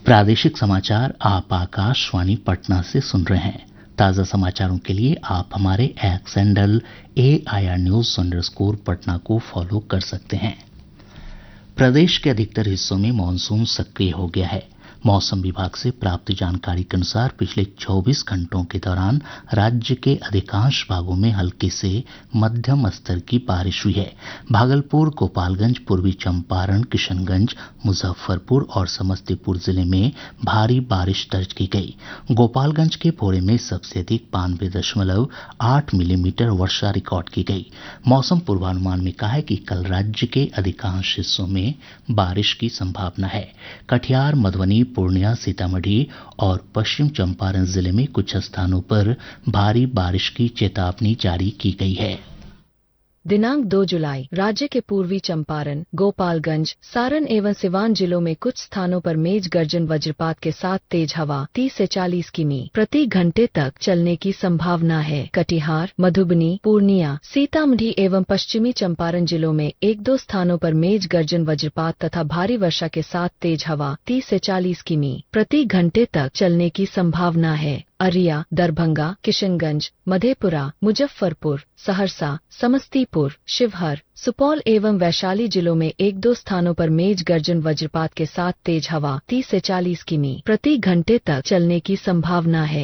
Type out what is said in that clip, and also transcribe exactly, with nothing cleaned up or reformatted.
प्रादेशिक समाचार आप आकाशवाणी पटना से सुन रहे हैं। ताज़ा समाचारों के लिए आप हमारे x handle A I R news underscore Patna को फॉलो कर सकते हैं। प्रदेश के अधिकतर हिस्सों में मानसून सक्रिय हो गया है। मौसम विभाग से प्राप्त जानकारी के अनुसार पिछले चौबीस घंटों के दौरान राज्य के अधिकांश भागों में हल्की से मध्यम स्तर की बारिश हुई है। भागलपुर, गोपालगंज, पूर्वी चंपारण, किशनगंज, मुजफ्फरपुर और समस्तीपुर जिले में भारी बारिश दर्ज की गई। गोपालगंज के भोरे में सबसे अधिक बानवे दशमलव आठ मिलीमीटर वर्षा रिकॉर्ड की गई। मौसम पूर्वानुमान में कहा है कि कल राज्य के अधिकांश हिस्सों में बारिश की संभावना है। कटिहार, मधुबनी, पूर्णिया, सीतामढ़ी और पश्चिम चंपारण जिले में कुछ स्थानों पर भारी बारिश की चेतावनी जारी की गई है। दिनांक दो जुलाई राज्य के पूर्वी चंपारण, गोपालगंज, सारण एवं सिवान जिलों में कुछ स्थानों पर मेघ गर्जन वज्रपात के साथ तेज हवा तीस से चालीस किमी प्रति घंटे तक चलने की संभावना है। कटिहार, मधुबनी, पूर्णिया, सीतामढ़ी एवं पश्चिमी चंपारण जिलों में एक दो स्थानों पर मेघ गर्जन वज्रपात तथा भारी वर्षा के साथ तेज हवा तीस से चालीस किमी प्रति घंटे तक चलने की संभावना है। अरिया, दरभंगा, किशनगंज, मधेपुरा, मुजफ्फरपुर, सहरसा, समस्तीपुर, शिवहर, सुपौल एवं वैशाली जिलों में एक दो स्थानों पर मेघ गर्जन वज्रपात के साथ तेज हवा तीस से चालीस किमी प्रति घंटे तक चलने की संभावना है।